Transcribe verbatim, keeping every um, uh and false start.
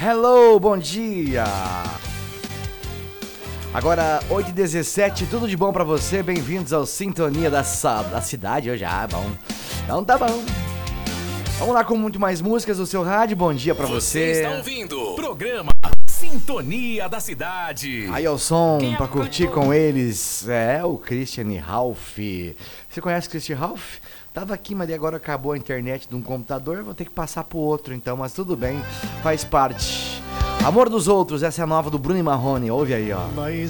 Hello, bom dia! Agora, oito e dezessete, tudo de bom pra você? Bem-vindos ao Sintonia da, da Cidade. Hoje, ah, bom. Então tá bom. Vamos lá com muito mais músicas no seu rádio. Bom dia pra você. Você está ouvindo o programa Sintonia da Cidade. Aí é o som pra curtir com eles. É, o Christian Ralph. Você conhece o Christian Ralph? Tava aqui, mas agora acabou a internet de um computador. Vou ter que passar pro outro então, mas tudo bem. Faz parte. Amor dos Outros, essa é a nova do Bruno e Marrone. Ouve aí, ó. Mas